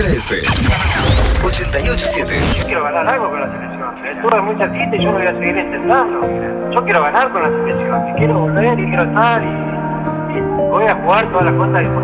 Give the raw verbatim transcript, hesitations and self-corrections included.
Ultra F ochenta y ocho siete. Yo quiero ganar algo con la selección. Estuve muy cerquita y yo lo voy a seguir intentando. Yo quiero ganar con la selección. Y quiero volver y quiero estar y, y voy a jugar todas las cosas.